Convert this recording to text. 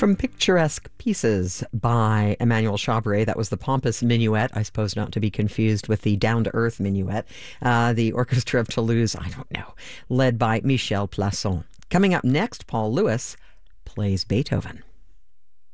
from Picturesque Pieces by Emmanuel Chabray. That was the pompous minuet, I suppose not to be confused with the down-to-earth minuet. The Orchestra of Toulouse, I don't know, led by Michel Plasson. Coming up next, Paul Lewis plays Beethoven.